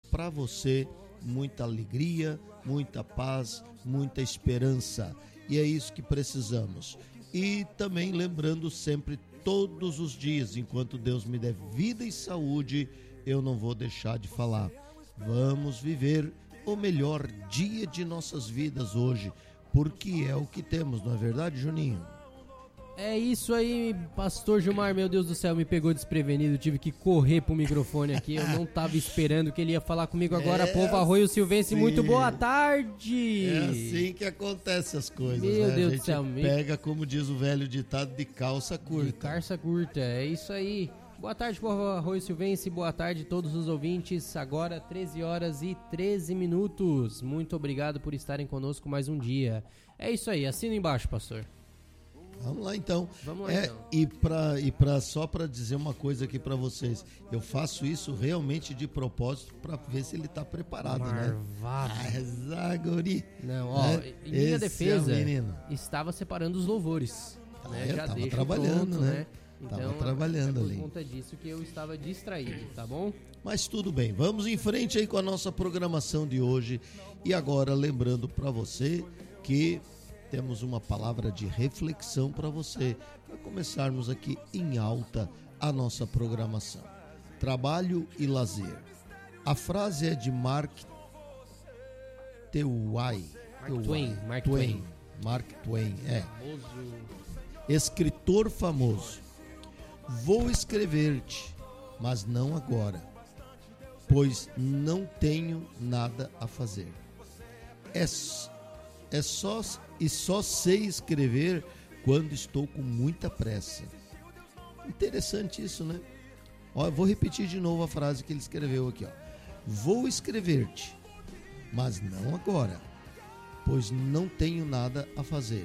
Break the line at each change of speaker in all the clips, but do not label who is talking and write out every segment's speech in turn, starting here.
para você muita alegria, muita paz, muita esperança. E é isso que precisamos. E também lembrando sempre, todos os dias, enquanto Deus me der vida e saúde, eu não vou deixar de falar. Vamos viver o melhor dia de nossas vidas hoje, porque é o que temos, não é verdade, Juninho?
É isso aí, pastor Gilmar, meu Deus do céu, me pegou desprevenido, tive que correr pro microfone aqui, eu não tava esperando que ele ia falar comigo agora, povo Arroio Silvense, muito boa tarde!
É assim que acontecem as coisas,
meu
né?
Deus
A gente
do céu,
pega, como diz o velho ditado, de calça curta.
De calça curta, é isso aí. Boa tarde, povo Arroio Silvense, boa tarde a todos os ouvintes, agora 13 horas e 13 minutos, muito obrigado por estarem conosco mais um dia. É isso aí, assina embaixo, pastor.
Vamos lá então.
Vamos lá,
então. Só para dizer uma coisa aqui para vocês, eu faço isso realmente de propósito para ver se ele tá preparado,
Marvado.
né? Zagori.
Não, ó, em minha defesa, estava separando os louvores. Né? Já
tava
deixo
trabalhando,
pronto, né? Então,
tava trabalhando ali.
Por conta disso que eu estava distraído, tá bom?
Mas tudo bem, vamos em frente aí com a nossa programação de hoje. E agora lembrando para você que temos uma palavra de reflexão para você, para começarmos aqui em alta a nossa programação. Trabalho e lazer. A frase é de Mark Twain, escritor famoso. Vou escrever-te, mas não agora, pois não tenho nada a fazer. Só sei escrever quando estou com muita pressa. Interessante isso, né? Ó, eu vou repetir de novo a frase que ele escreveu aqui, ó. Vou escrever-te, mas não agora, pois não tenho nada a fazer.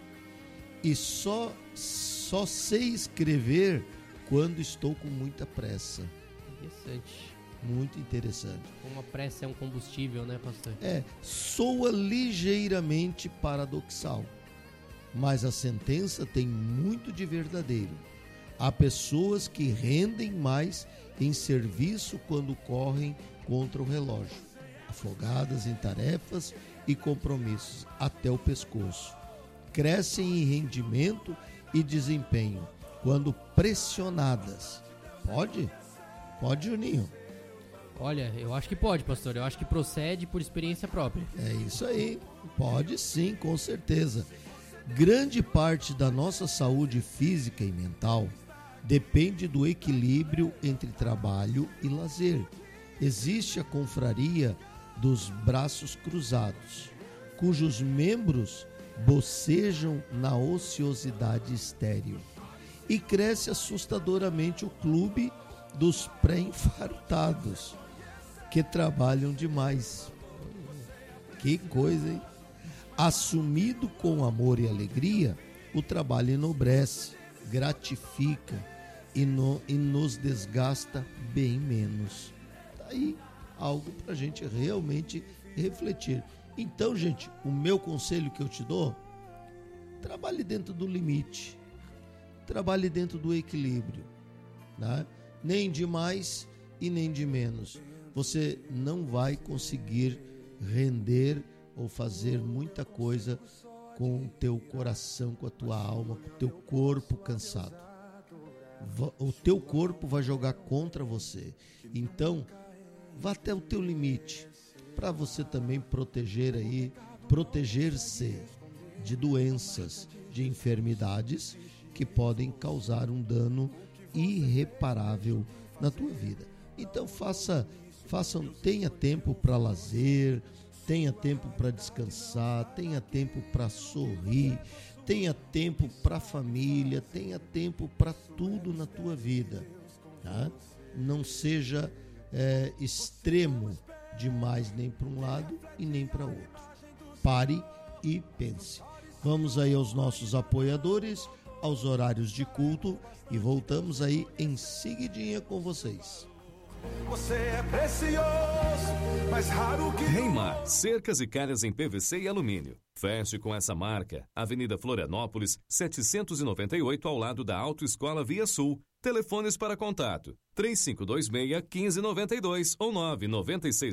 E só sei escrever quando estou com muita pressa.
Interessante.
Muito interessante.
Como a pressa é um combustível, né, pastor?
Soa ligeiramente paradoxal, mas a sentença tem muito de verdadeiro. Há pessoas que rendem mais em serviço quando correm contra o relógio, afogadas em tarefas e compromissos até o pescoço. Crescem em rendimento e desempenho quando pressionadas. Pode? Pode, Juninho?
Olha, eu acho que pode, pastor. Eu acho que procede por experiência própria.
É isso aí. Pode sim, com certeza. Grande parte da nossa saúde física e mental depende do equilíbrio entre trabalho e lazer. Existe a confraria dos braços cruzados, cujos membros bocejam na ociosidade estéril. E cresce assustadoramente o clube dos pré-infartados, que trabalham demais. Que coisa, hein? Assumido com amor e alegria, o trabalho enobrece, gratifica e nos desgasta bem menos. Tá aí algo pra gente realmente refletir. Então, gente, o meu conselho que eu te dou, trabalhe dentro do limite, trabalhe dentro do equilíbrio, né? Nem de mais e nem de menos. Você não vai conseguir render ou fazer muita coisa com o teu coração, com a tua alma, com o teu corpo cansado. O teu corpo vai jogar contra você. Então, vá até o teu limite, para você também proteger-se de doenças, de enfermidades que podem causar um dano irreparável na tua vida. Então tenha tempo para lazer, tenha tempo para descansar, tenha tempo para sorrir, tenha tempo para família, tenha tempo para tudo na tua vida, tá? Não seja extremo demais nem para um lado e nem para outro. Pare e pense. Vamos aí aos nossos apoiadores, aos horários de culto e voltamos aí em seguidinha com vocês.
Você é precioso, mais raro que...
Reimar, cercas e calhas em PVC e alumínio. Feche com essa marca. Avenida Florianópolis, 798, ao lado da Autoescola Via Sul. Telefones para contato: 3526-1592 ou 996